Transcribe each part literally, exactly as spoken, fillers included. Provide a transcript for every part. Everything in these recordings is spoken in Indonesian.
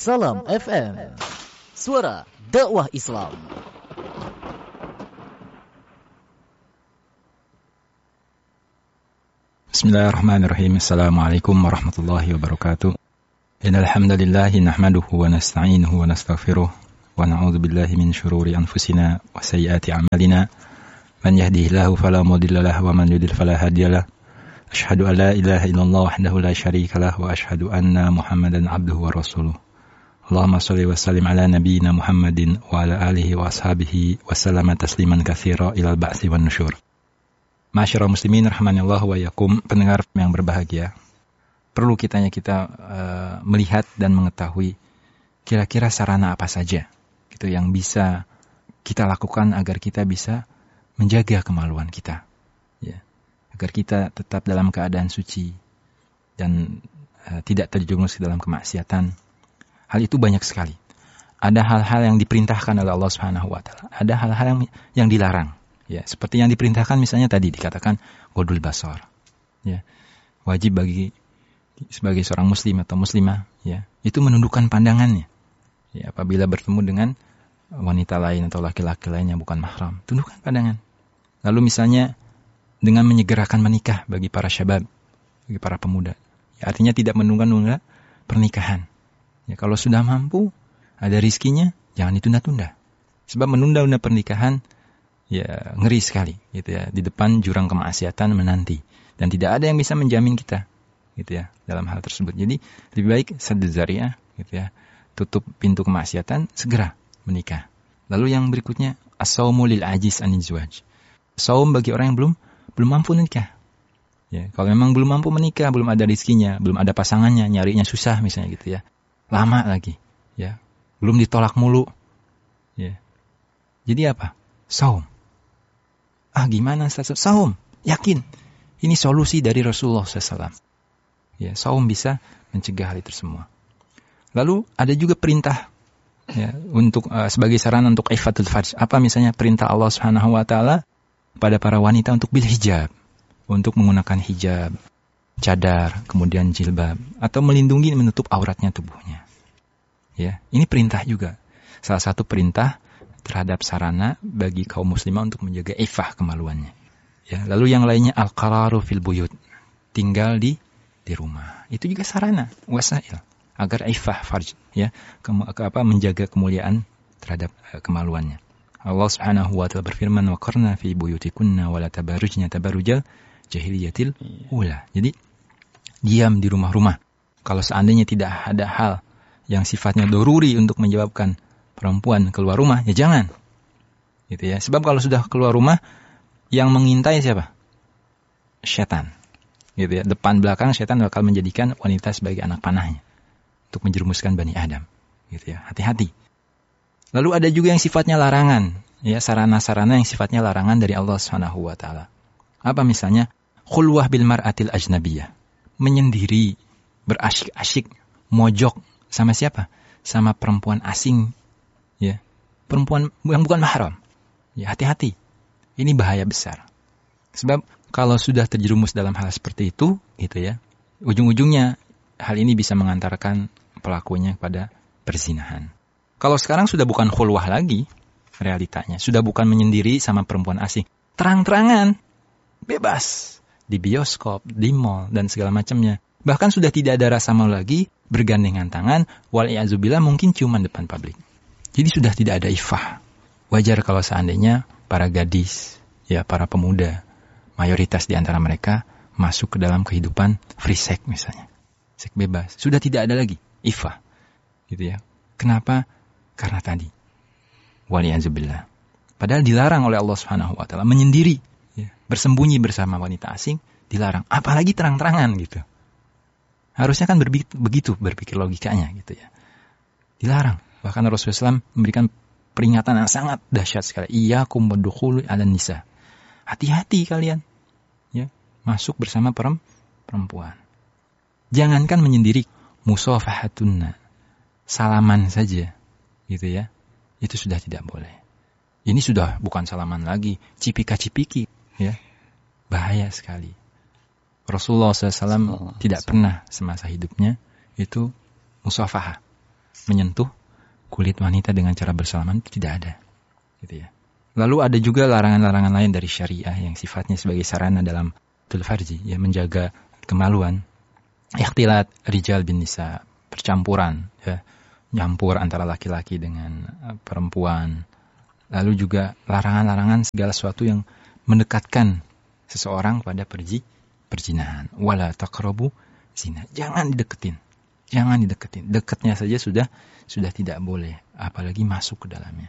Salam F M, suara dakwah Islam. Bismillahirrahmanirrahim. Assalamualaikum warahmatullahi wabarakatuh. Innal hamdalillah nahmaduhu wa nasta'inuhu wa nastaghfiruh wa na'udzu billahi min shururi anfusina wa sayyiati a'malina. Man yahdihillahu fala mudilla lahu wa man yudlil fala hadiyalah. Asyhadu an la ilaha illallah wahdahu la syarikalah wa asyhadu anna Muhammadan abduhu wa rasuluh. Allahumma shalli wa sallim ala nabiyyina Muhammadin wa ala alihi wa ashabihi wa sallama tasliman katsira ilal ba'tsi wan nusyur. Ma'asyiral muslimin rahimanallahu wa iyyakum, pendengar yang berbahagia. Perlu kitanya kita uh, melihat dan mengetahui kira-kira sarana apa saja gitu yang bisa kita lakukan agar kita bisa menjaga kemaluan kita, ya. Agar kita tetap dalam keadaan suci dan uh, tidak terjerumus ke dalam kemaksiatan. Hal itu banyak sekali. Ada hal-hal yang diperintahkan oleh Allah Subhanahu wa taala, ada hal-hal yang, yang dilarang. Ya, seperti yang diperintahkan misalnya tadi dikatakan ghadul basar. Ya. Wajib bagi sebagai seorang muslim atau muslimah, ya, itu menundukkan pandangannya. Ya, apabila bertemu dengan wanita lain atau laki-laki lain yang bukan mahram, tundukkan pandangan. Lalu misalnya dengan menyegerakan menikah bagi para syabab, bagi para pemuda. Ya, artinya tidak menunda-nunda pernikahan. Ya, kalau sudah mampu, ada rizkinya, jangan ditunda-tunda. Sebab menunda-nunda pernikahan, ya ngeri sekali, gitu ya. Di depan jurang kemaksiatan menanti, dan tidak ada yang bisa menjamin kita, gitu ya, dalam hal tersebut. Jadi lebih baik saddu dzari'ah, gitu ya, tutup pintu kemaksiatan, segera menikah. Lalu yang berikutnya, as-saumu lil ajiz anil zawaj. Saum bagi orang yang belum belum mampu menikah. Ya, kalau memang belum mampu menikah, belum ada rizkinya, belum ada pasangannya, nyarinya susah misalnya, gitu ya. Lama lagi, ya, belum ditolak mulu, ya. Jadi apa? Saum. Ah, gimana status saum? Yakin, ini solusi dari Rasulullah shallallahu alaihi wasallam. Ya, saum bisa mencegah hal itu semua. Lalu ada juga perintah, ya, untuk uh, sebagai sarana untuk ifatul farj. Apa misalnya perintah Allah Subhanahu wa taala pada para wanita untuk bil hijab, untuk menggunakan hijab, cadar, kemudian jilbab, atau melindungi menutup auratnya tubuhnya. Ya, ini perintah juga. Salah satu perintah terhadap sarana bagi kaum muslimah untuk menjaga ifah kemaluannya. Ya, lalu yang lainnya al-qararu fil buyut, tinggal di di rumah. Itu juga sarana, wasail agar ifah farj, ya, ke, ke apa menjaga kemuliaan terhadap uh, kemaluannya. Allah Subhanahu wa taala berfirman, wa qarna fi buyutikunna wa la tabarrujna tabarrujal jahiliyatil ula. Jadi diam di rumah-rumah. Kalau seandainya tidak ada hal yang sifatnya doruri untuk menyebabkan perempuan keluar rumah, ya jangan. Gitu ya. Sebab kalau sudah keluar rumah, yang mengintai siapa? Setan. Gitu ya. Depan belakang setan bakal menjadikan wanita sebagai anak panahnya untuk menjerumuskan Bani Adam. Gitu ya. Hati-hati. Lalu ada juga yang sifatnya larangan, ya, sarana-sarana yang sifatnya larangan dari Allah Subhanahu wa taala. Apa misalnya? Khulwah bil mar'atil ajnabiyah. Menyendiri, berasyik-asyik, mojok sama siapa? Sama perempuan asing, ya. Perempuan yang bukan mahram. Ya, hati-hati. Ini bahaya besar. Sebab kalau sudah terjerumus dalam hal seperti itu, gitu ya, ujung-ujungnya hal ini bisa mengantarkan pelakunya kepada perzinahan. Kalau sekarang sudah bukan khulwah lagi, realitanya sudah bukan menyendiri sama perempuan asing. Terang-terangan, bebas. Di bioskop, di mall, dan segala macamnya. Bahkan sudah tidak ada rasa malu lagi, bergandengan tangan, wal'iyazubillah mungkin ciuman depan publik. Jadi sudah tidak ada ifah. Wajar kalau seandainya para gadis, ya, para pemuda, mayoritas di antara mereka masuk ke dalam kehidupan free sex misalnya. Seks bebas. Sudah tidak ada lagi ifah. Gitu ya. Kenapa? Karena tadi. Wal'iyazubillah. Padahal dilarang oleh Allah Subhanahu wa taala menyendiri, ya, bersembunyi bersama wanita asing, dilarang. Apalagi terang-terangan gitu. Harusnya kan berbi- begitu berpikir logikanya gitu ya. Dilarang. Bahkan Rasulullah shallallahu alaihi wasallam memberikan peringatan yang sangat dahsyat sekali. Iyyakum wadukhulu 'alan nisa. Hati-hati kalian, ya, masuk bersama perempuan. Jangankan menyendiri, musafahatunna, salaman saja, gitu ya. Itu sudah tidak boleh. Ini sudah bukan salaman lagi, cipika-cipiki, ya. Bahaya sekali. Rasulullah shallallahu alaihi wasallam tidak pernah semasa hidupnya itu musafahah, menyentuh kulit wanita dengan cara bersalaman, itu tidak ada. Gitu ya. Lalu ada juga larangan-larangan lain dari syariah yang sifatnya sebagai sarana dalam tul farji, ya, menjaga kemaluan. Ikhtilat rijal bin nisa, percampuran, ya, nyampur antara laki-laki dengan perempuan. Lalu juga larangan-larangan segala sesuatu yang mendekatkan seseorang pada perji perzinahan. Wala taqrabu zina. Jangan dideketin. Jangan dideketin. Dekatnya saja sudah sudah tidak boleh, apalagi masuk ke dalamnya.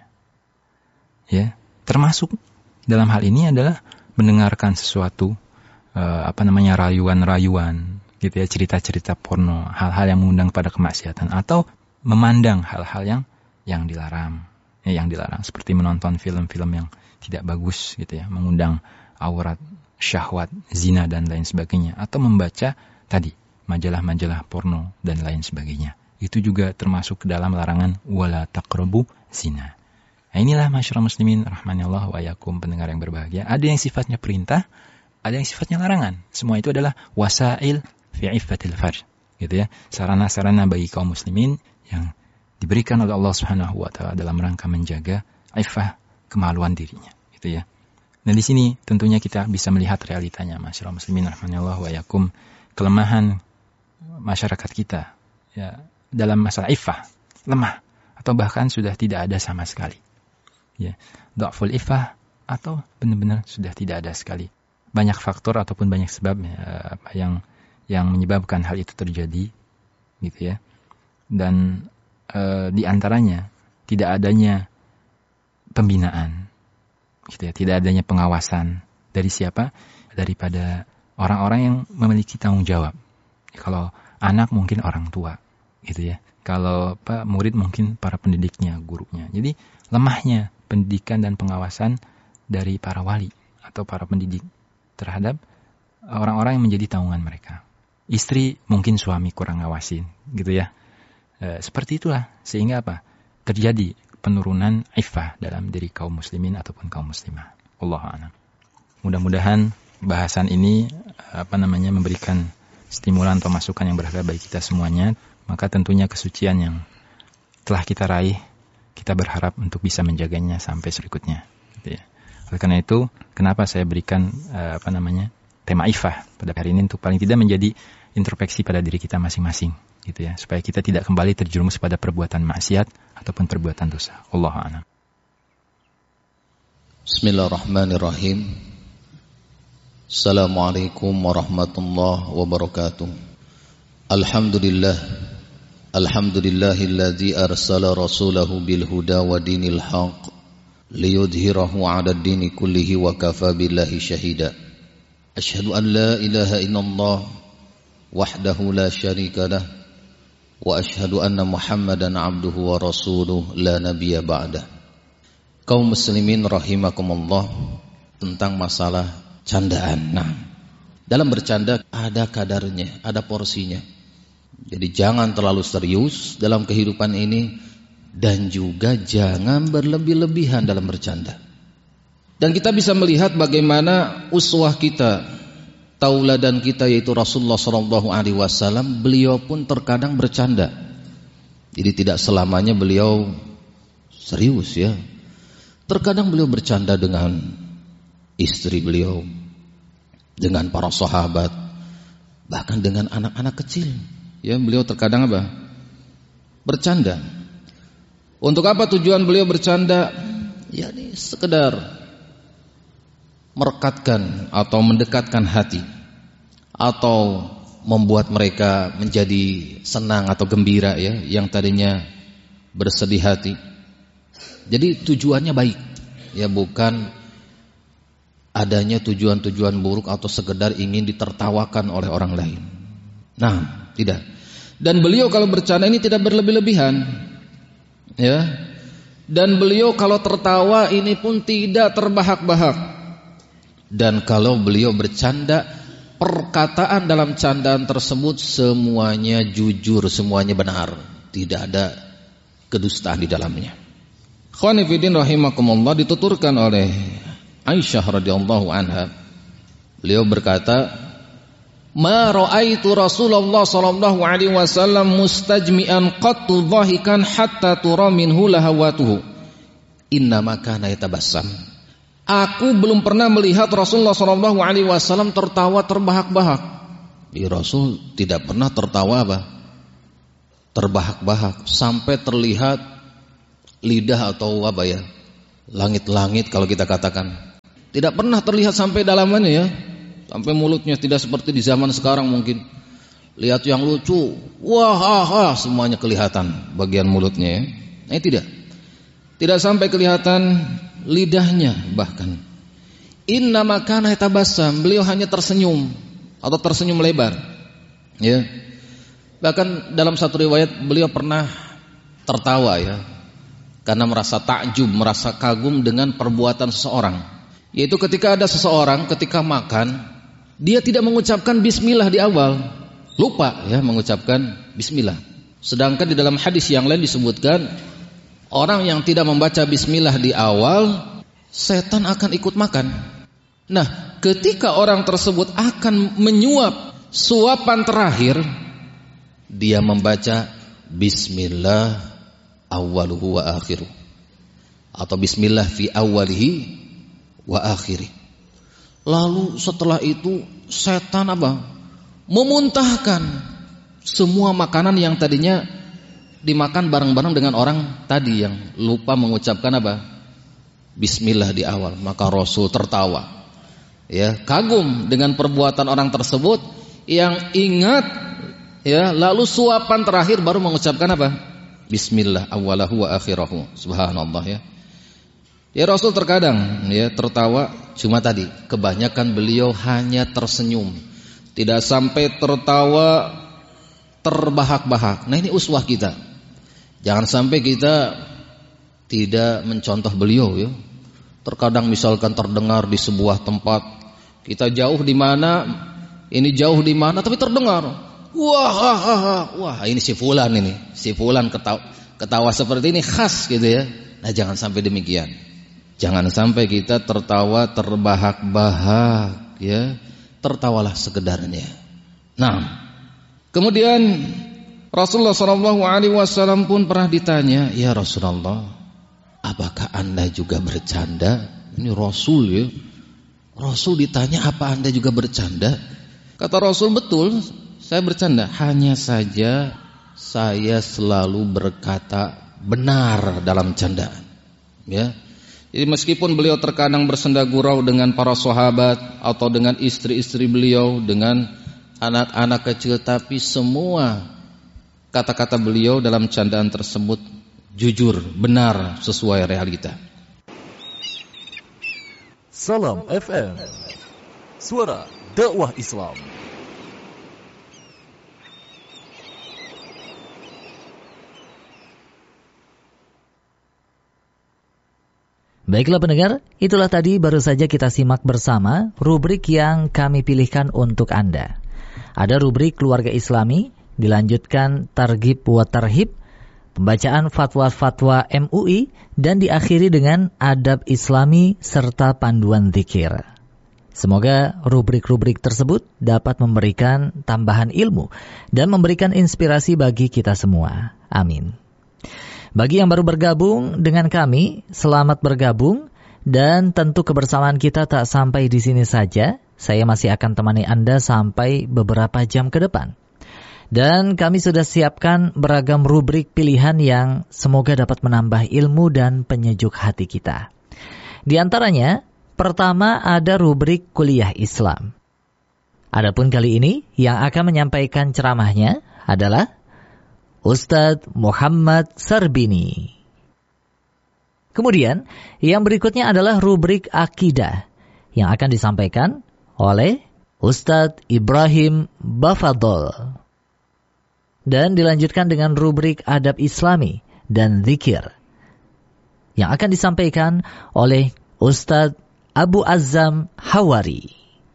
Ya, termasuk dalam hal ini adalah mendengarkan sesuatu uh, apa namanya rayuan-rayuan, gitu ya, cerita-cerita porno, hal-hal yang mengundang pada kemaksiatan, atau memandang hal-hal yang yang dilarang, ya, yang dilarang seperti menonton film-film yang tidak bagus, gitu ya, mengundang aurat, syahwat, zina dan lain sebagainya, atau membaca tadi majalah-majalah porno dan lain sebagainya. Itu juga termasuk ke dalam larangan wala taqrabu zina. Nah, inilah masyarakat muslimin rahmanallah wa yakum, pendengar yang berbahagia. Ada yang sifatnya perintah, ada yang sifatnya larangan. Semua itu adalah wasail fi iffatil farj, gitu ya, sarana-sarana bagi kaum muslimin yang diberikan oleh Allah Subhanahu wa taala dalam rangka menjaga iffah, kemaluan dirinya, gitu ya. Nah, di sini tentunya kita bisa melihat realitanya masyarakat muslimin rahmanallah wa yakum, kelemahan masyarakat kita, ya, dalam masalah iffah, lemah atau bahkan sudah tidak ada sama sekali. Ya, dha'ful iffah atau benar-benar sudah tidak ada sekali. Banyak faktor ataupun banyak sebab, ya, yang yang menyebabkan hal itu terjadi, gitu ya. Dan e, di antaranya tidak adanya pembinaan, gitu ya, tidak adanya pengawasan dari siapa? Daripada orang-orang yang memiliki tanggung jawab. Kalau anak mungkin orang tua, gitu ya. Kalau apa, murid mungkin para pendidiknya, gurunya. Jadi lemahnya pendidikan dan pengawasan dari para wali atau para pendidik terhadap orang-orang yang menjadi tanggungan mereka. Istri mungkin suami kurang ngawasin, gitu ya. E, seperti itulah, sehingga apa? Terjadi penurunan iffah dalam diri kaum muslimin ataupun kaum muslimah. Wallahu a'lam. Mudah-mudahan bahasan ini apa namanya memberikan stimulan atau masukan yang berharga bagi kita semuanya. Maka tentunya kesucian yang telah kita raih, kita berharap untuk bisa menjaganya sampai berikutnya, gitu ya. Oleh karena itu, kenapa saya berikan uh, apa namanya tema iffah pada hari ini, untuk paling tidak menjadi introspeksi pada diri kita masing-masing, gitu ya, supaya kita tidak kembali terjerumus pada perbuatan maksiat ataupun perbuatan dosa. Wallahu a'lam. Bismillahirrahmanirrahim. Assalamualaikum warahmatullahi wabarakatuh. Alhamdulillah. Alhamdulillahilladzi arsala rasulahu bil huda wa dinil haq liyudhhirahu 'ala ad-dini kullihi wa kafa billahi shahida. Asyhadu an la ilaha illallah wahdahu la syarika lah wa asyhadu anna Muhammadan 'abduhu wa rasuluhu la nabiyya ba'dah. Kaum muslimin rahimakumullah, tentang masalah candaan. Nah, dalam bercanda ada kadarnya, ada porsinya. Jadi jangan terlalu serius dalam kehidupan ini, dan juga jangan berlebih-lebihan dalam bercanda. Dan kita bisa melihat bagaimana uswah kita, tauladan kita, yaitu Rasulullah shallallahu alaihi wasallam. Beliau pun terkadang bercanda. Jadi tidak selamanya beliau serius, ya. Terkadang beliau bercanda dengan istri beliau, dengan para sahabat, bahkan dengan anak-anak kecil. Ya, beliau terkadang apa? Bercanda. Untuk apa tujuan beliau bercanda? Ya, ini sekedar merekatkan atau mendekatkan hati, atau membuat mereka menjadi senang atau gembira, ya, yang tadinya bersedih hati. Jadi tujuannya baik, ya, bukan adanya tujuan-tujuan buruk atau sekedar ingin ditertawakan oleh orang lain. Nah, tidak. Dan beliau kalau bercanda ini tidak berlebih-lebihan, ya. Dan beliau kalau tertawa ini pun tidak terbahak-bahak. Dan kalau beliau bercanda, perkataan dalam candaan tersebut semuanya jujur, semuanya benar, tidak ada kedustaan di dalamnya. Ikhwani fillah rahimakumullah, dituturkan oleh Aisyah radhiyallahu anha, beliau berkata, Ma ra'aitu Rasulullah sallallahu alaihi wasallam mustajmi'an qattu dhahikan hatta tura minhu lahawatuhu. Innama kana yatabassam. Aku belum pernah melihat Rasulullah sallallahu alaihi wasallam tertawa terbahak-bahak. Ya, Rasul tidak pernah tertawa apa? Terbahak-bahak sampai terlihat lidah atau apa ya? Langit-langit kalau kita katakan. Tidak pernah terlihat sampai dalamannya ya. Sampai mulutnya tidak seperti di zaman sekarang mungkin. Lihat yang lucu, wah, ha, ha, semuanya kelihatan bagian mulutnya ya. Nah, tidak. Tidak sampai kelihatan lidahnya bahkan. Innama kana yatabassam, beliau hanya tersenyum atau tersenyum lebar. Ya. Bahkan dalam satu riwayat beliau pernah tertawa ya. Karena merasa takjub, merasa kagum dengan perbuatan seseorang. Yaitu ketika ada seseorang ketika makan, dia tidak mengucapkan bismillah di awal. Lupa ya mengucapkan bismillah. Sedangkan di dalam hadis yang lain disebutkan, orang yang tidak membaca bismillah di awal, setan akan ikut makan. Nah, ketika orang tersebut akan menyuap suapan terakhir, dia membaca bismillah awwaluhu wa akhiruh, atau bismillah fi awwalihi wa akhirih. Lalu setelah itu setan apa? Memuntahkan semua makanan yang tadinya dimakan bareng-bareng dengan orang tadi yang lupa mengucapkan apa? Bismillah di awal. Maka Rasul tertawa. Ya, kagum dengan perbuatan orang tersebut yang ingat ya, lalu suapan terakhir baru mengucapkan apa? Bismillah awalahu wa akhirahu. Subhanallah ya. Ya, Rasul terkadang ya tertawa, cuma tadi kebanyakan beliau hanya tersenyum, tidak sampai tertawa terbahak-bahak. Nah, ini uswah kita. Jangan sampai kita tidak mencontoh beliau ya. Terkadang misalkan terdengar di sebuah tempat, kita jauh di mana, ini jauh di mana, tapi terdengar. Wah, wah, wah, wah, ini si fulan ini, si fulan ketawa, ketawa seperti ini khas gitu ya. Nah, jangan sampai demikian. Jangan sampai kita tertawa terbahak-bahak ya. Tertawalah sekedarnya. Nah, kemudian Rasulullah shallallahu alaihi wasallam pun pernah ditanya, ya Rasulullah, apakah anda juga bercanda? Ini Rasul ya. Rasul ditanya, apa anda juga bercanda? Kata Rasul, betul, saya bercanda. Hanya saja saya selalu berkata benar dalam candaan. Ya. Jadi meskipun beliau terkadang bersenda gurau dengan para sahabat atau dengan istri-istri beliau, dengan anak-anak kecil, tapi semua kata-kata beliau dalam candaan tersebut jujur, benar, sesuai realita. Salam F M, suara dakwah Islam. Baiklah pendengar, itulah tadi baru saja kita simak bersama rubrik yang kami pilihkan untuk Anda. Ada rubrik keluarga Islami, dilanjutkan targhib wa tarhib, pembacaan fatwa-fatwa M U I, dan diakhiri dengan adab Islami serta panduan zikir. Semoga rubrik-rubrik tersebut dapat memberikan tambahan ilmu dan memberikan inspirasi bagi kita semua. Amin. Bagi yang baru bergabung dengan kami, selamat bergabung, dan tentu kebersamaan kita tak sampai di sini saja. Saya masih akan temani Anda sampai beberapa jam ke depan. Dan kami sudah siapkan beragam rubrik pilihan yang semoga dapat menambah ilmu dan penyejuk hati kita. Di antaranya, pertama ada rubrik kuliah Islam. Adapun kali ini yang akan menyampaikan ceramahnya adalah Ustadz Muhammad Sarbini. Kemudian, yang berikutnya adalah rubrik akidah yang akan disampaikan oleh Ustadz Ibrahim Bafadol. Dan dilanjutkan dengan rubrik adab Islami dan zikir yang akan disampaikan oleh Ustadz Abu Azzam Hawari.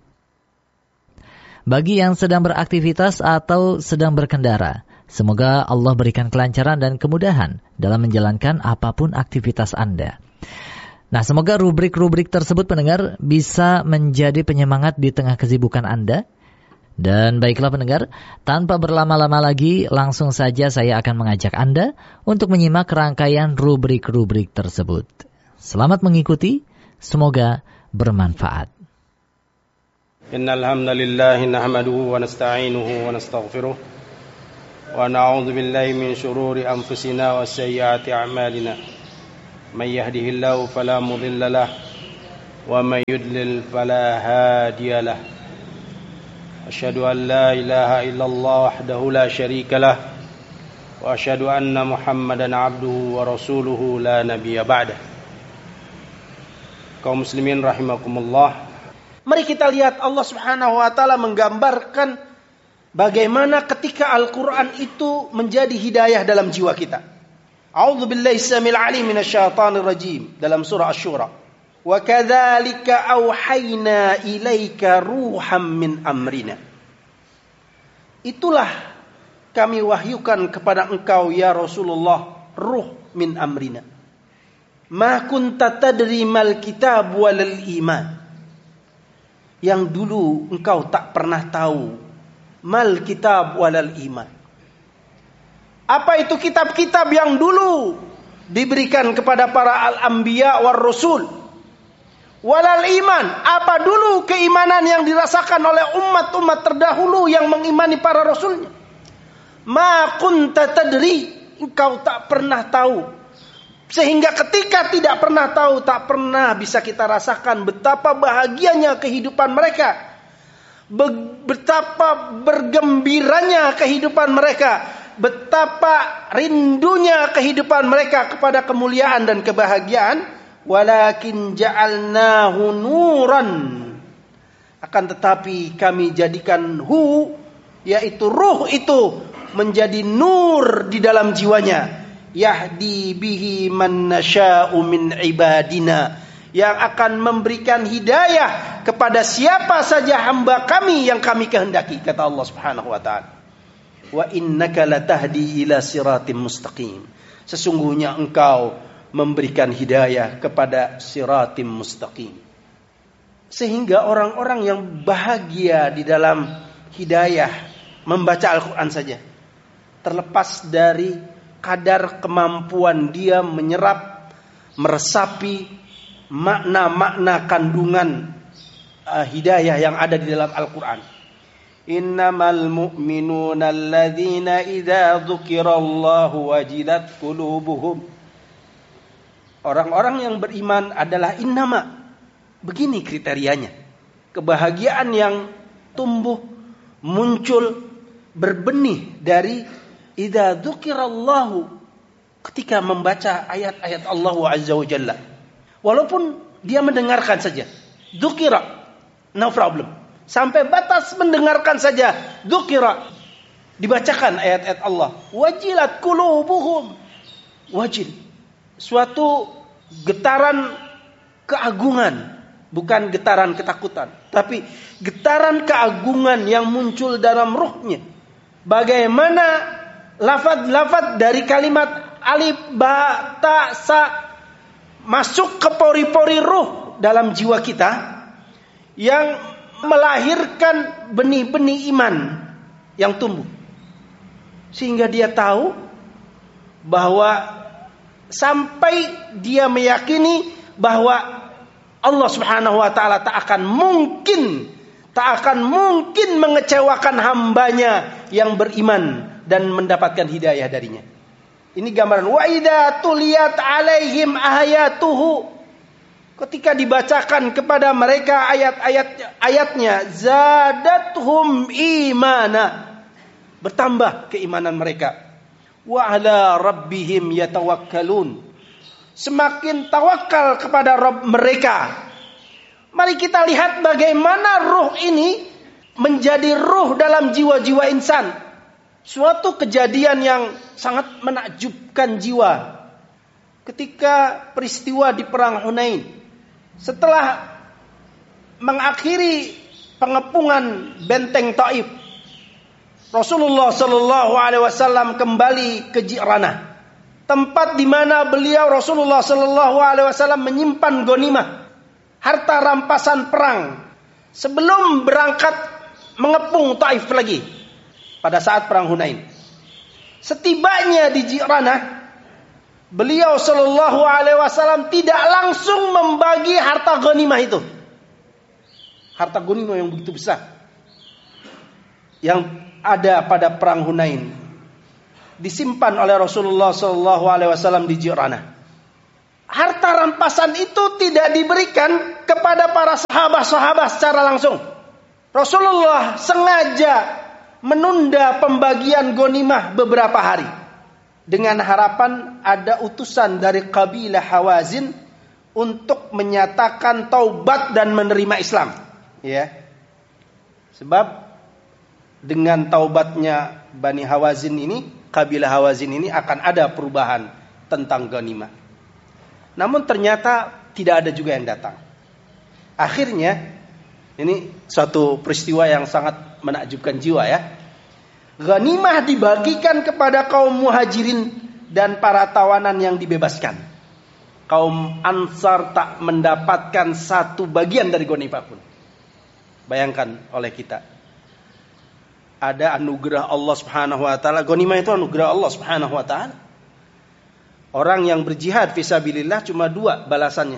Bagi yang sedang beraktivitas atau sedang berkendara, semoga Allah berikan kelancaran dan kemudahan dalam menjalankan apapun aktivitas Anda. Nah, semoga rubrik-rubrik tersebut pendengar bisa menjadi penyemangat di tengah kesibukan Anda. Dan baiklah pendengar, tanpa berlama-lama lagi, langsung saja saya akan mengajak Anda untuk menyimak rangkaian rubrik-rubrik tersebut. Selamat mengikuti, semoga bermanfaat. Innal hamdalillah nahmaduhu wa nasta'inuhu wa nastaghfiruh wa na'udzu billahi min shururi anfusina wa sayyiati a'malina. May yahdihillahu fala mudilla lahu wa may yudlil fala hadiya lahu. Asyhadu an la ilaha illallah wahdahu la syarika lah wa asyhadu anna Muhammadan abduhu wa rasuluhu la nabiyya ba'dah. Kaum muslimin rahimakumullah. Mari kita lihat Allah Subhanahu wa taala menggambarkan bagaimana ketika Al-Qur'an itu menjadi hidayah dalam jiwa kita. A'udzu billahi samil alim minasyaitonir rajim dalam surah Asy-Syura. Wa kadzalika auhayna ilaika ruham min amrina. Itulah kami wahyukan kepada engkau ya Rasulullah ruh min amrina. Ma kunta tadri mal kitab wal iman. Yang dulu engkau tak pernah tahu mal kitab wal iman. Apa itu kitab-kitab yang dulu diberikan kepada para al-anbiya war rasul? Walal iman, apa dulu keimanan yang dirasakan oleh umat-umat terdahulu yang mengimani para rasulnya? Ma kunta tadri, engkau tak pernah tahu. Sehingga ketika tidak pernah tahu, tak pernah bisa kita rasakan betapa bahagianya kehidupan mereka. Be- betapa bergembiranya kehidupan mereka. Betapa rindunya kehidupan mereka kepada kemuliaan dan kebahagiaan. Walakin ja'alnahu nuran. Akan tetapi kami jadikan hu, yaitu ruh itu, menjadi nur di dalam jiwanya. Yahdi bihi man nasya'u min ibadina. Yang akan memberikan hidayah kepada siapa saja hamba kami yang kami kehendaki, kata Allah Subhanahu wa ta'ala. Wa innaka latahdi ila siratim mustaqim. Sesungguhnya engkau memberikan hidayah kepada siratim mustaqim. Sehingga orang-orang yang bahagia di dalam hidayah membaca Al-Quran saja, terlepas dari kadar kemampuan dia menyerap, meresapi makna-makna kandungan uh, hidayah yang ada di dalam Al-Quran. Innamal mu'minuna alladzina idza dzukirallahu wajilat qulubuhum. Orang-orang yang beriman adalah innama. Begini kriterianya. Kebahagiaan yang tumbuh, muncul, berbenih dari idza dzukirallahu, ketika membaca ayat-ayat Allah Azza wa Jalla. Walaupun dia mendengarkan saja. Dzukira, no problem. Sampai batas mendengarkan saja. Dzukira, dibacakan ayat-ayat Allah. Wajilat qulubuhum. Wajil. Suatu getaran keagungan, bukan getaran ketakutan, tapi getaran keagungan yang muncul dalam ruhnya. Bagaimana lafaz-lafaz dari kalimat alif, ba, ta, sa masuk ke pori-pori ruh dalam jiwa kita yang melahirkan benih-benih iman yang tumbuh. Sehingga dia tahu bahwa sampai dia meyakini bahwa Allah Subhanahu wa taala tak akan mungkin tak akan mungkin mengecewakan hambanya yang beriman dan mendapatkan hidayah darinya. Ini gambaran wa idza tuliyat alaihim ayatuhu, ketika dibacakan kepada mereka ayat-ayat ayatnya, zadathum imana, bertambah keimanan mereka. Wa ala rabbihim yatawakkalun, semakin tawakal kepada Rabb mereka. Mari kita lihat bagaimana ruh ini menjadi ruh dalam jiwa-jiwa insan. Suatu kejadian yang sangat menakjubkan jiwa. Ketika peristiwa di perang Hunain, setelah mengakhiri pengepungan benteng Taif, Rasulullah Sallallahu Alaihi Wasallam kembali ke Ji'ranah, tempat di mana beliau Rasulullah Sallallahu Alaihi Wasallam menyimpan ghanimah, harta rampasan perang. Sebelum berangkat mengepung Taif lagi pada saat perang Hunain. Setibanya di Ji'ranah, beliau sallallahu alaihi wasallam tidak langsung membagi harta ghanimah itu. Harta ghanimah yang begitu besar yang ada pada perang Hunain disimpan oleh Rasulullah sallallahu alaihi wasallam di Ji'ranah. Harta rampasan itu tidak diberikan kepada para sahabat-sahabat secara langsung. Rasulullah sengaja menunda pembagian ghanimah beberapa hari dengan harapan ada utusan dari kabilah Hawazin untuk menyatakan taubat dan menerima Islam. Ya. Sebab dengan taubatnya Bani Hawazin ini, kabilah Hawazin ini akan ada perubahan tentang ghanimah. Namun ternyata tidak ada juga yang datang. Akhirnya ini suatu peristiwa yang sangat menakjubkan jiwa ya. Ghanimah dibagikan kepada kaum muhajirin dan para tawanan yang dibebaskan. Kaum Ansar tak mendapatkan satu bagian dari ghanimah pun. Bayangkan oleh kita. Ada anugerah Allah Subhanahu wa taala. Ghanimah itu anugerah Allah Subhanahu wa taala. Orang yang berjihad fisabilillah cuma dua balasannya.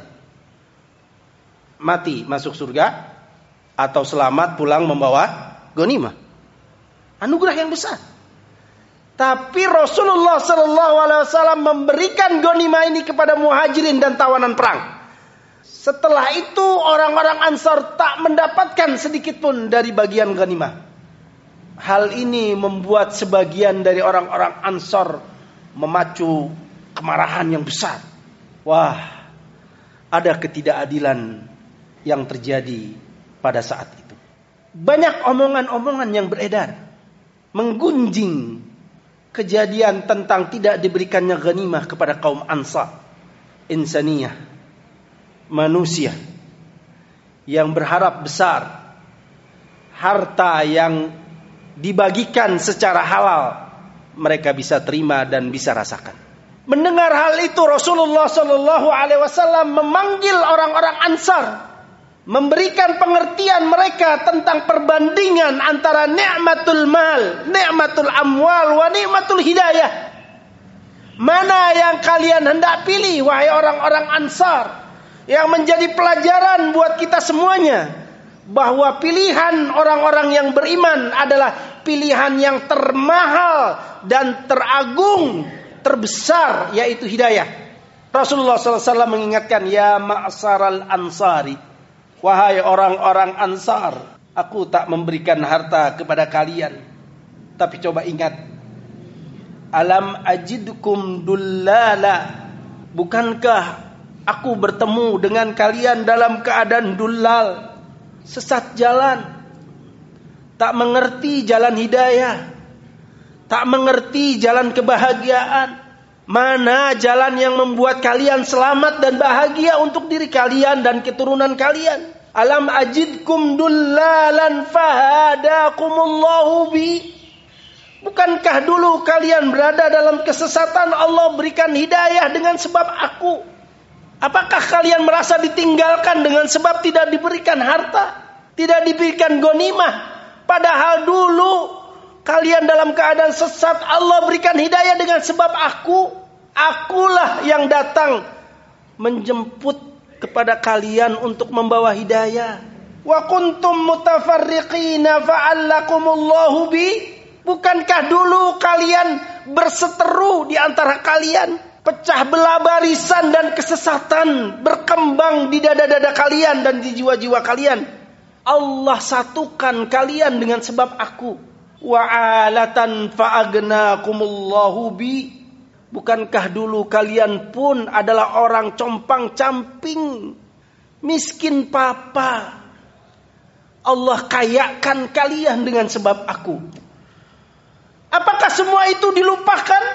Mati masuk surga atau selamat pulang membawa ghanimah. Anugerah yang besar. Tapi Rasulullah sallallahu alaihi wasallam memberikan ghanimah ini kepada muhajirin dan tawanan perang. Setelah itu orang-orang Ansar tak mendapatkan sedikit pun dari bagian ghanimah. Hal ini membuat sebagian dari orang-orang Ansar memacu kemarahan yang besar. Wah, ada ketidakadilan yang terjadi pada saat itu. Banyak omongan-omongan yang beredar menggunjing kejadian tentang tidak diberikannya ghanimah kepada kaum Ansar. Insaniyah, manusia yang berharap besar, harta yang dibagikan secara halal mereka bisa terima dan bisa rasakan. Mendengar hal itu Rasulullah sallallahu alaihi wasallam memanggil orang-orang Ansar, memberikan pengertian mereka tentang perbandingan antara nikmatul mal, nikmatul amwal, wa nikmatul hidayah. Mana yang kalian hendak pilih wahai orang-orang Ansar? Yang menjadi pelajaran buat kita semuanya, bahwa pilihan orang-orang yang beriman adalah pilihan yang termahal dan teragung, terbesar, yaitu hidayah. Rasulullah sallallahu alaihi wasallam mengingatkan, ya ma'saral ansari, wahai orang-orang Ansar, aku tak memberikan harta kepada kalian. Tapi coba ingat, alam ajidkum dullala, bukankah aku bertemu dengan kalian dalam keadaan dullal, sesat jalan, tak mengerti jalan hidayah, tak mengerti jalan kebahagiaan. Mana jalan yang membuat kalian selamat dan bahagia untuk diri kalian dan keturunan kalian? Alam ajidkum dullalan fahadakumullahu bi. Bukankah dulu kalian berada dalam kesesatan, Allah berikan hidayah dengan sebab aku? Apakah kalian merasa ditinggalkan dengan sebab tidak diberikan harta, tidak diberikan ghanimah? Padahal dulu kalian dalam keadaan sesat, Allah berikan hidayah dengan sebab aku. Akulah yang datang menjemput kepada kalian untuk membawa hidayah. Wa kuntum mutafarriqina fa'allakumullahu bi. Bukankah dulu kalian berseteru di antara kalian, pecah belah barisan dan kesesatan berkembang di dada-dada kalian dan di jiwa-jiwa kalian. Allah satukan kalian dengan sebab aku. Wa'alatan fa'agnakumullahu bi. Bukankah dulu kalian pun adalah orang compang-camping, miskin papa. Allah kayakan kalian dengan sebab aku. Apakah semua itu dilupakan?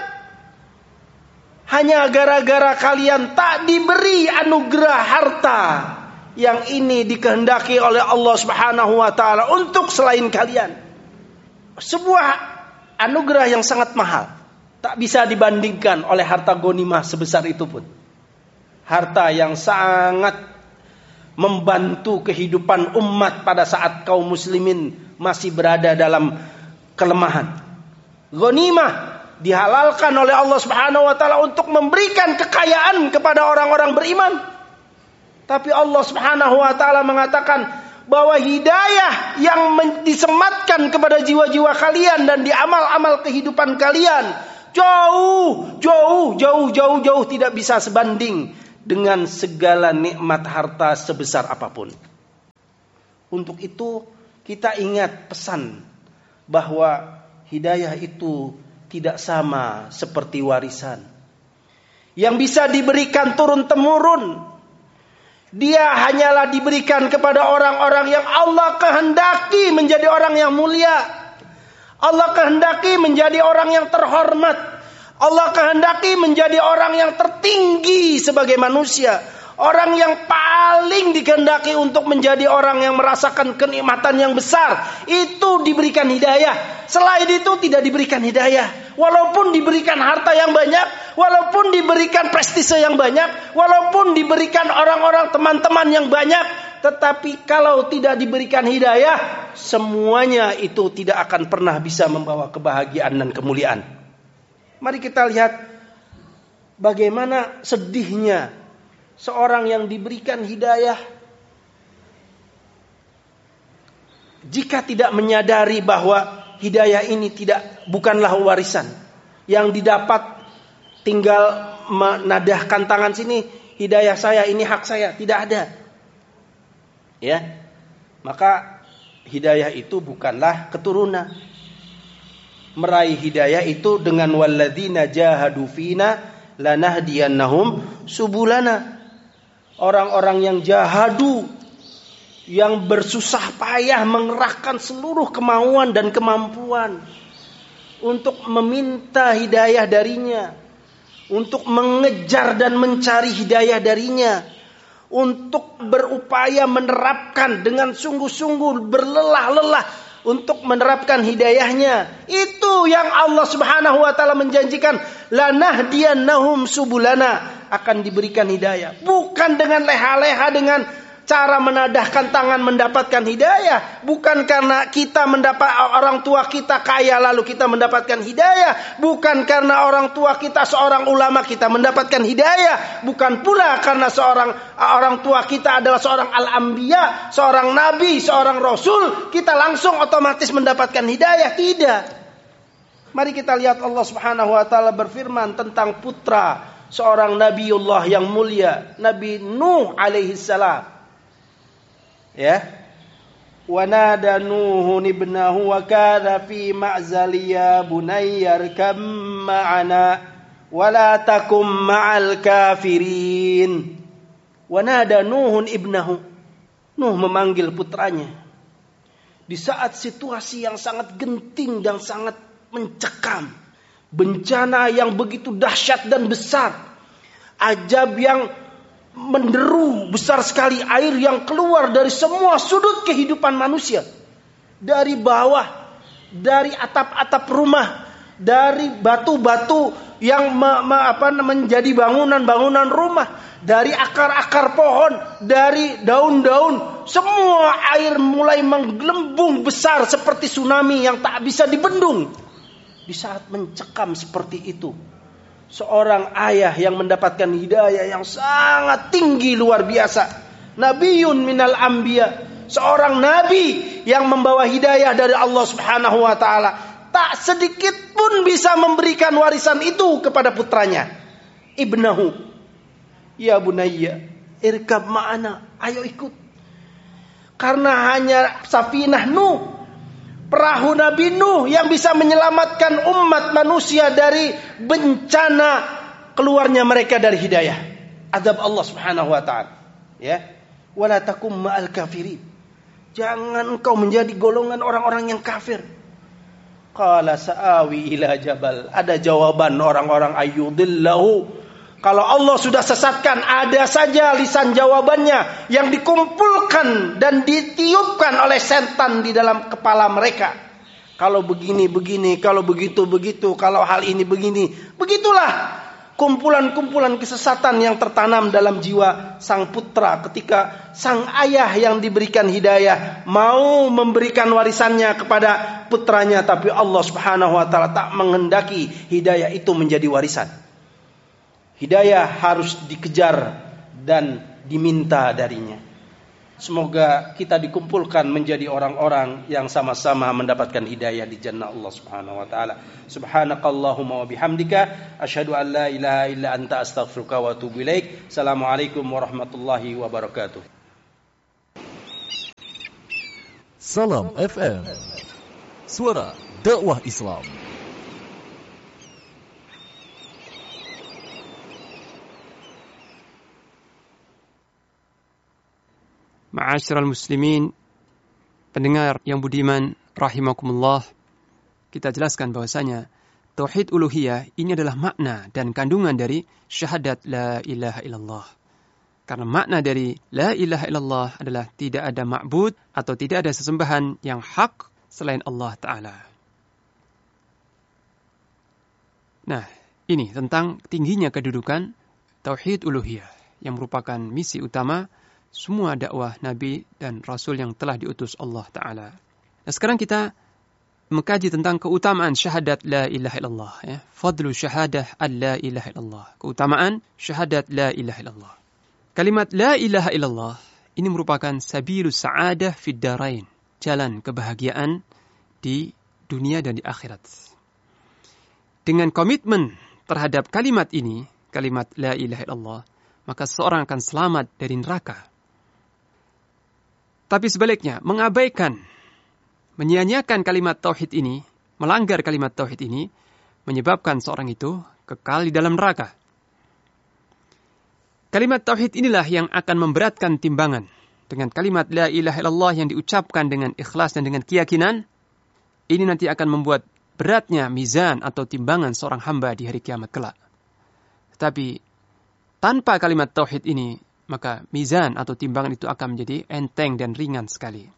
Hanya gara-gara kalian tak diberi anugerah harta yang ini dikehendaki oleh Allah Subhanahu wa taala untuk selain kalian. Sebuah anugerah yang sangat mahal, tak bisa dibandingkan oleh harta ghanimah sebesar itu pun. Harta yang sangat membantu kehidupan umat pada saat kaum muslimin masih berada dalam kelemahan. Ghanimah dihalalkan oleh Allah Subhanahu wa taala untuk memberikan kekayaan kepada orang-orang beriman. Tapi Allah Subhanahu wa taala mengatakan bahwa hidayah yang disematkan kepada jiwa-jiwa kalian dan di amal-amal kehidupan kalian jauh, jauh, jauh, jauh, jauh tidak bisa sebanding dengan segala nikmat harta sebesar apapun. Untuk itu kita ingat pesan bahwa hidayah itu tidak sama seperti warisan yang bisa diberikan turun-temurun. Dia hanyalah diberikan kepada orang-orang yang Allah kehendaki menjadi orang yang mulia. Allah kehendaki menjadi orang yang terhormat. Allah kehendaki menjadi orang yang tertinggi sebagai manusia. Orang yang paling dikehendaki untuk menjadi orang yang merasakan kenikmatan yang besar. Itu diberikan hidayah. Selain itu tidak diberikan hidayah. Walaupun diberikan harta yang banyak, walaupun diberikan prestise yang banyak, walaupun diberikan orang-orang teman-teman yang banyak, tetapi kalau tidak diberikan hidayah, semuanya itu tidak akan pernah bisa membawa kebahagiaan dan kemuliaan. Mari kita lihat bagaimana sedihnya seorang yang diberikan hidayah jika tidak menyadari bahwa hidayah ini tidak bukanlah warisan yang didapat tinggal menadahkan tangan sini, hidayah saya ini hak saya, tidak ada. Ya. Maka hidayah itu bukanlah keturunan. Meraih hidayah itu dengan walladzina jahadu fina lanahdiyannahum subulana. Orang-orang yang jahadu, yang bersusah payah mengerahkan seluruh kemauan dan kemampuan untuk meminta hidayah darinya, untuk mengejar dan mencari hidayah darinya, untuk berupaya menerapkan dengan sungguh-sungguh berlelah-lelah untuk menerapkan hidayahnya. Itu yang Allah Subhanahu wa taala menjanjikan, lanahdiyannahum subulana, akan diberikan hidayah. Bukan dengan leha-leha, dengan cara menadahkan tangan mendapatkan hidayah. Bukan karena kita mendapat orang tua kita kaya lalu kita mendapatkan hidayah. Bukan karena orang tua kita seorang ulama kita mendapatkan hidayah. Bukan pula karena seorang orang tua kita adalah seorang al-anbiya, seorang nabi, seorang rasul, kita langsung otomatis mendapatkan hidayah. Tidak. Mari kita lihat Allah Subhanahu wa taala berfirman tentang putra seorang nabiullah yang mulia, Nabi Nuh alaihi salam. Ya, wa nada nuhun ibnahu wa kana fi ma'zaliya bunayya arkam ma'ana wa la takum ma'al kafirin. Wa nada nuhun ibnahu, Nuh memanggil putranya di saat situasi yang sangat genting dan sangat mencekam, bencana yang begitu dahsyat dan besar, ajab yang menderu besar sekali, air yang keluar dari semua sudut kehidupan manusia, dari bawah, dari atap-atap rumah, dari batu-batu yang me, me, apa, menjadi bangunan-bangunan rumah, dari akar-akar pohon, dari daun-daun, semua air mulai menggelembung besar seperti tsunami yang tak bisa dibendung. Di saat mencekam seperti itu, seorang ayah yang mendapatkan hidayah yang sangat tinggi luar biasa, Nabiyyun minal anbiya, seorang nabi yang membawa hidayah dari Allah Subhanahu wa taala, tak sedikit pun bisa memberikan warisan itu kepada putranya. Ibnahu, ya bunayya irkab ma'ana, ayo ikut. Karena hanya safinah Nuh, perahu Nabi Nuh yang bisa menyelamatkan umat manusia dari bencana keluarnya mereka dari hidayah, azab Allah Subhanahu wa taala. Ya, wala takum ma'al kafirin. Jangan engkau menjadi golongan orang-orang yang kafir. Qala sa'awi ila jabal. Ada jawaban orang-orang ayyudillahu. Kalau Allah sudah sesatkan, ada saja lisan jawabannya yang dikumpulkan dan ditiupkan oleh setan di dalam kepala mereka. Kalau begini begini, kalau begitu begitu, kalau hal ini begini, begitulah. kumpulan-kumpulan kesesatan yang tertanam dalam jiwa sang putra ketika sang ayah yang diberikan hidayah mau memberikan warisannya kepada putranya, tapi Allah Subhanahu wa taala tak menghendaki hidayah itu menjadi warisan. Hidayah harus dikejar dan diminta darinya. Semoga kita dikumpulkan menjadi orang-orang yang sama-sama mendapatkan hidayah di jannah Allah Subhanahu wa taala. Subhanakallahumma wa bihamdika asyhadu an la ilaha illa anta astaghfiruka wa atubu ilaik. Assalamualaikum warahmatullahi wabarakatuh. Salam F M, suara dakwah Islam. Ma'asyiral muslimin, pendengar yang budiman rahimakumullah, kita jelaskan bahwasanya tauhid uluhiyah ini adalah makna dan kandungan dari syahadat la ilaha illallah. Karena makna dari la ilaha illallah adalah tidak ada ma'bud atau tidak ada sesembahan yang hak selain Allah Ta'ala. Nah, ini tentang tingginya kedudukan tauhid uluhiyah yang merupakan misi utama semua dakwah Nabi dan Rasul yang telah diutus Allah Ta'ala. Nah, sekarang kita mengkaji tentang keutamaan syahadat la ilaha illallah. Ya. Fadlu syahadah an la ilaha illallah. Keutamaan syahadat la ilaha illallah. Kalimat la ilaha illallah ini merupakan sabilus sa'adah fid darain. Jalan kebahagiaan di dunia dan di akhirat. Dengan komitmen terhadap kalimat ini, kalimat la ilaha illallah, maka seorang akan selamat dari neraka. Tapi sebaliknya, mengabaikan, menyia-nyiakan kalimat tauhid ini, melanggar kalimat tauhid ini, menyebabkan seorang itu kekal di dalam neraka. Kalimat tauhid inilah yang akan memberatkan timbangan. Dengan kalimat la ilaha illallah yang diucapkan dengan ikhlas dan dengan keyakinan, ini nanti akan membuat beratnya mizan atau timbangan seorang hamba di hari kiamat kelak. Tetapi tanpa kalimat tauhid ini, maka mizan atau timbangan itu akan menjadi enteng dan ringan sekali.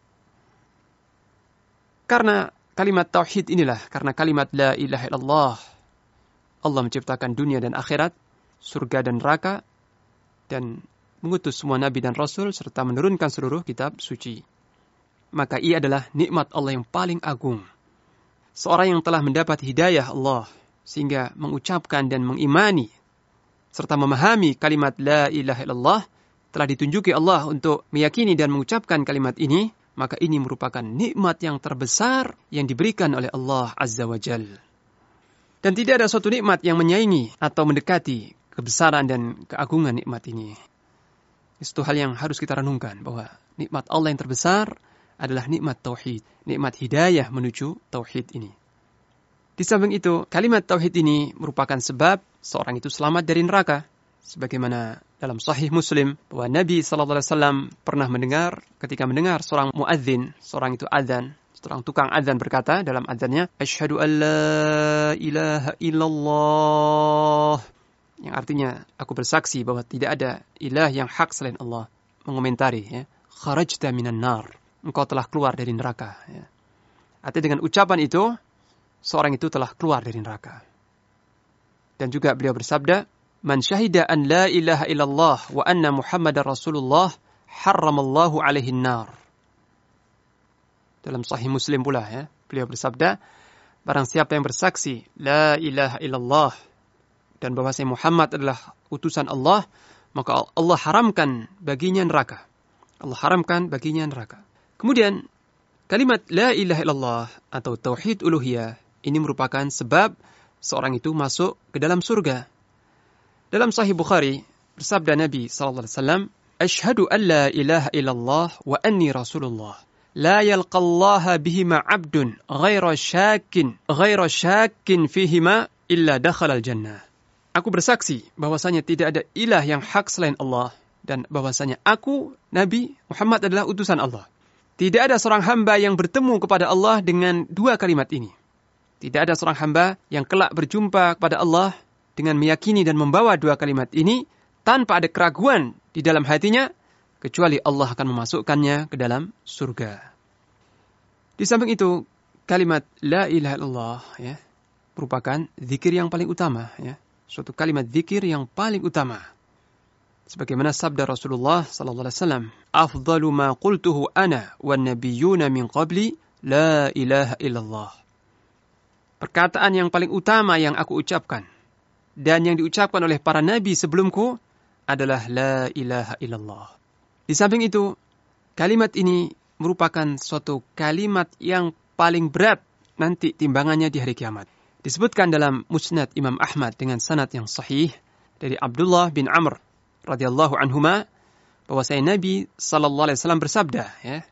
Karena kalimat tauhid inilah, karena kalimat la ilaha illallah, Allah menciptakan dunia dan akhirat, surga dan neraka, dan mengutus semua nabi dan rasul, serta menurunkan seluruh kitab suci. Maka ia adalah nikmat Allah yang paling agung. Seorang yang telah mendapat hidayah Allah, sehingga mengucapkan dan mengimani, serta memahami kalimat la ilaha illallah, telah ditunjuki Allah untuk meyakini dan mengucapkan kalimat ini, maka ini merupakan nikmat yang terbesar yang diberikan oleh Allah Azza wa Jal. Dan tidak ada suatu nikmat yang menyaingi atau mendekati kebesaran dan keagungan nikmat ini. Itu hal yang harus kita renungkan, bahwa nikmat Allah yang terbesar adalah nikmat tauhid, nikmat hidayah menuju tauhid ini. Di samping itu, kalimat tauhid ini merupakan sebab seorang itu selamat dari neraka. Sebagaimana dalam Sahih Muslim, bahwa Nabi sallallahu alaihi wasallam pernah mendengar, ketika mendengar seorang muadzin, seorang itu adzan, seorang tukang adzan berkata dalam adzannya, Asyhadu an la ilaha illallah, yang artinya aku bersaksi bahwa tidak ada ilah yang hak selain Allah. Mengomentari, ya, kharajta minan nar, engkau telah keluar dari neraka. Ya. Artinya dengan ucapan itu, seorang itu telah keluar dari neraka. Dan juga beliau bersabda, Man syahida an la ilaha illallah wa anna Muhammadar Rasulullah harramallahu alaihi nar. Dalam Sahih Muslim pula, ya, beliau bersabda, barang siapa yang bersaksi la ilaha illallah dan bahwasanya Muhammad adalah utusan Allah, maka Allah haramkan baginya neraka. Allah haramkan baginya neraka. Kemudian kalimat la ilaha illallah atau tauhid uluhiyah ini merupakan sebab seorang itu masuk ke dalam surga. Dalam Sahih Bukhari, bersabda Nabi sallallahu alaihi wasallam, Asyhadu an la ilaha illallah wa anni Rasulullah. La yalqallaha bihima abdun ghaira syakin, ghaira syakin fihima illa dakhalal jannah. Aku bersaksi bahwasanya tidak ada ilah yang hak selain Allah, dan bahwasanya aku, Nabi Muhammad, adalah utusan Allah. Tidak ada seorang hamba yang bertemu kepada Allah dengan dua kalimat ini. Tidak ada seorang hamba yang kelak berjumpa kepada Allah dengan meyakini dan membawa dua kalimat ini tanpa ada keraguan di dalam hatinya, kecuali Allah akan memasukkannya ke dalam surga. Di samping itu, kalimat la ilaha illallah, ya, merupakan zikir yang paling utama, ya. suatu kalimat zikir yang paling utama. Sebagaimana sabda Rasulullah sallallahu alaihi wasallam, "Afdalu ma qultuhu ana wan nabiyyuna min qabli, la ilaha illallah." Perkataan yang paling utama yang aku ucapkan dan yang diucapkan oleh para nabi sebelumku adalah la ilaha illallah. Di samping itu, kalimat ini merupakan suatu kalimat yang paling berat nanti timbangannya di hari kiamat. Disebutkan dalam Musnad Imam Ahmad dengan sanad yang sahih dari Abdullah bin Amr radhiyallahu anhuma bahwasanya Nabi sallallahu alaihi wasallam bersabda, ya,